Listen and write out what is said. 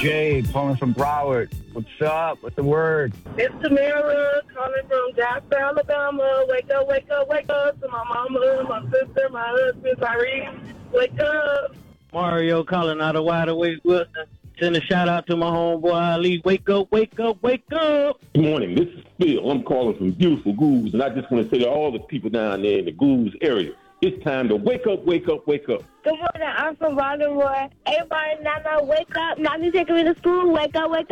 Jay calling from Broward. What's up? What's the word? It's Tamara calling from Jasper, Alabama. Wake up, wake up, wake up to my mama, my sister, my husband, Tyrese. Wake up. Mario calling out of Wide Awake Wilson. Send a shout out to my homeboy Ali. Wake up, wake up, wake up. Good morning. This is Phil. I'm calling from beautiful Goose, and I just want to say to all the people down there in the Goose area, it's time to wake up, wake up, wake up. Good morning. I'm from Baltimore. Everybody now wake up. Now you taking me to school. Wake up, wake up.